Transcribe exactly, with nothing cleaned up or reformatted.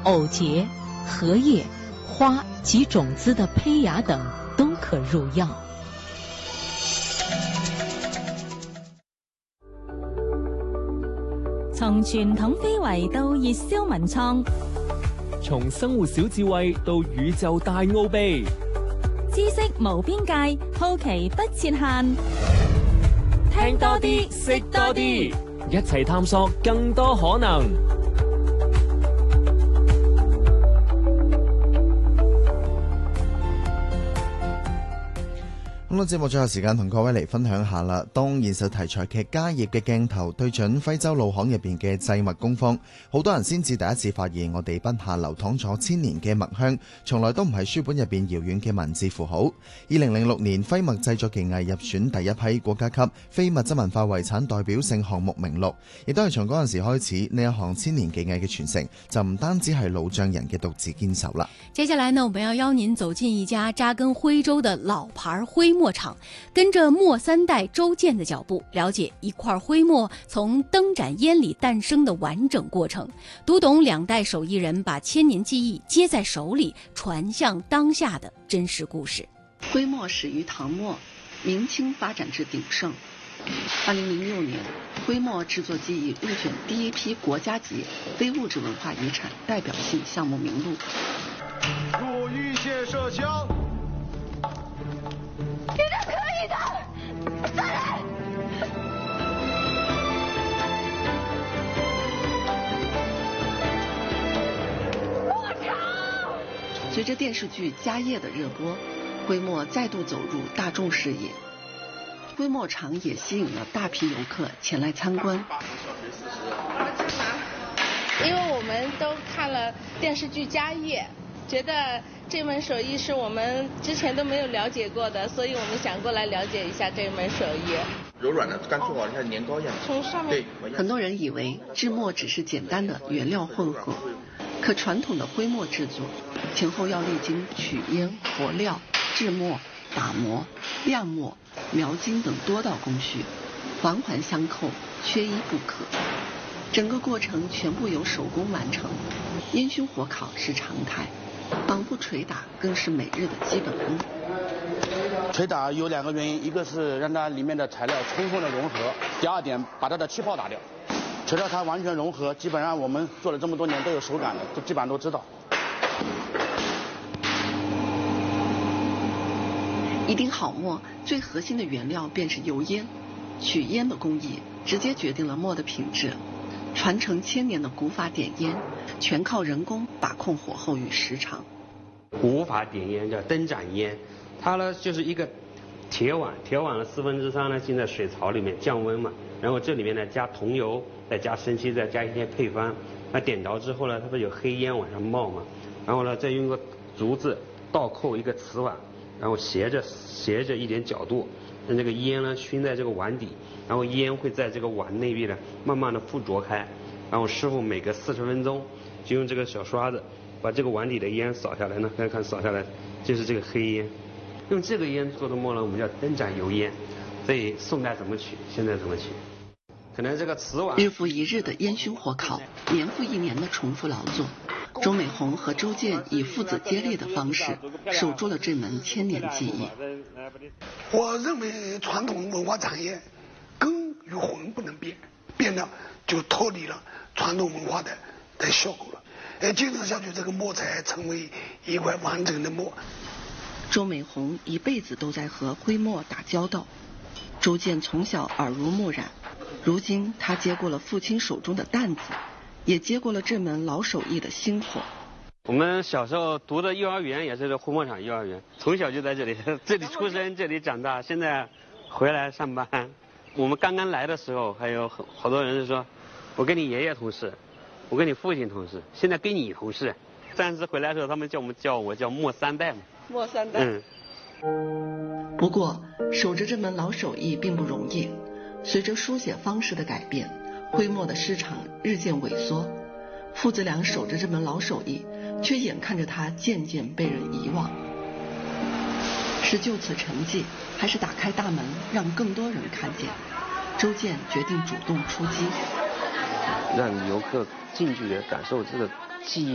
藕节、荷叶、花及种子的胚芽等都可入药。 從傳統非遺到熱銷文創， 從生活小智慧到宇宙大奧秘， 知識無邊界，好奇不設限。 聽多啲，識多啲，一齊探索更多可能。 咁多節目最後時間同各位嚟分享下啦。當現實題材劇《家業》嘅鏡頭對準徽州路巷入邊嘅祭墨工坊，好多人先至第一次發現我哋筆下流淌咗千年嘅墨香，從來都唔係書本入邊遙遠嘅文字符號。二零零六年，徽墨製作技藝入選第一批國家級非物質文化遺產代表性項目名錄，亦都係從嗰陣時開始，呢一項千年技藝嘅傳承就唔單止係老匠人嘅獨自堅守啦。 接下來呢，我們要邀您走進一家扎根徽州的老牌徽墨廠，跟着墨三代周建的腳步，了解一塊徽墨從燈盞煙裡誕生的完整過程，讀懂兩代手藝人把千年技藝接在手裡傳向當下的真實故事。 徽墨始於唐末，明清發展至鼎盛。二零零六年，徽墨製作技藝入選第一批國家級非物質文化遺產代表性項目名錄。 入玉線射槍。 你这可以的，再来！我操！ 随着電視劇《家業》的熱播，徽墨再度走入大眾視野。徽墨廠也吸引了大批遊客前來參觀。 因為我們都看了電視劇《家業》，覺得這門手藝是我們之前都沒有了解過的，所以我們想過來了解一下這門手藝。 柔軟的，剛做好像年糕一樣。 從上面。 很多人以為製墨只是簡單的原料混合，可傳統的徽墨製作前後要歷經取煙、和料、製墨、打磨、晾墨、描金等多道工序，環環相扣，缺一不可。整個過程全部由手工完成，煙熏火烤是常態，綁布捶打更是每日的基本功。 捶打有兩個原因，一個是讓它裡面的材料充分的融合，第二點把它的氣泡打掉。捶到它完全融合，基本上我們做了這麼多年都有手感的，都基本上都知道。 一定好墨最核心的原料便是油煙，取煙的工藝直接決定了墨的品質。傳承千年的古法點煙，全靠人工把控火候與時長。 古法點煙叫燈盞煙，它呢就是一個鐵碗，鐵碗的四分之三呢浸在水槽裡面降溫嘛，然後這裡面呢加桐油，再加生漆，再加一些配方。那點着之後呢，它不是有黑煙往上冒嘛，然後呢再用個竹子倒扣一個瓷碗，然後斜着斜着一點角度，讓這個煙呢熏在這個碗底，然後煙會在這個碗內壁呢慢慢的附着開，然後師傅每隔四十分鐘就用這個小刷子把這個碗底的煙掃下來呢，看看掃下來就是這個黑煙。用這個煙做的墨呢，我們叫燈盞油煙。所以宋代怎麼取，現在怎麼取？可能這個瓷碗。 日復一日的煙熏火烤，年復一年的重複勞作，周美紅和周建以父子接力的方式守住了這門千年技藝。 我認為傳統文化產業根與魂不能變，變了就脫離了傳統文化的的效果了。呃，堅持下去，這個墨才成為一塊完整的墨。 周美紅一輩子都在和徽墨打交道，周建從小耳濡目染，如今他接過了父親手中的擔子，也接過了這門老手藝的薪火。 我們小時候讀的幼兒園也是徽墨廠幼兒園，從小就在這裡，這裡出生，這裡長大，現在回來上班。我們剛剛來的時候，還有好多人是說，我跟你爺爺同事，我跟你父親同事，現在跟你同事。上次回來的時候，他們叫我們叫我叫墨三代嘛。 墨三代。 嗯。不過，守着這門老手藝並不容易。隨着書寫方式的改變，徽墨的市場日漸萎縮。父子倆守着這門老手藝，卻眼看着它漸漸被人遺忘。是就此沉寂，還是打開大門讓更多人看見？周建決定主動出擊， 讓遊客近距離感受這個技藝